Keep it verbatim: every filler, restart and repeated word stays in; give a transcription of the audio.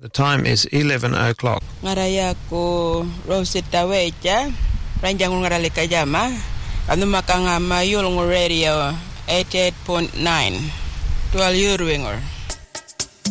The time is eleven o'clock. Ngaraya ko Rosita Weja, Ranjang Ngarale Kajama, Anu Makanga Mayul Radio eighty-eight point nine. Tual Yurwingor.